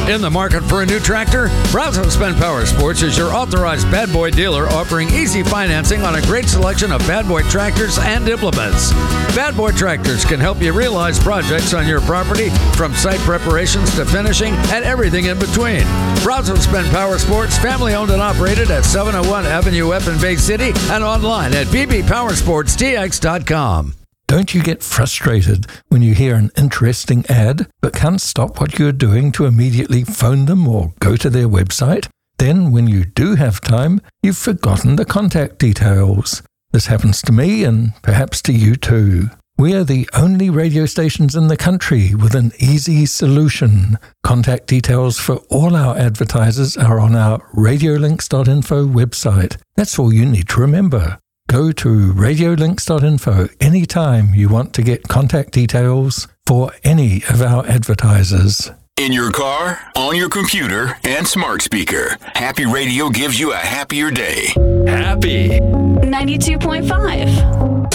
In the market for a new tractor? Brazos Spend Power Sports is your authorized Bad Boy dealer offering easy financing on a great selection of Bad Boy tractors and implements. Bad Boy Tractors can help you realize projects on your property, from site preparations to finishing and everything in between. Brazos Spend Power Sports, family owned and operated at 701 Avenue F in Bay City and online at bbpowersportstx.com. Don't you get frustrated when you hear an interesting ad but can't stop what you're doing to immediately phone them or go to their website? Then, when you do have time, you've forgotten the contact details. This happens to me and perhaps to you too. We are the only radio stations in the country with an easy solution. Contact details for all our advertisers are on our radiolinks.info website. That's all you need to remember. Go to radiolinks.info anytime you want to get contact details for any of our advertisers. In your car, on your computer, and smart speaker, Happy Radio gives you a happier day. Happy 92.5.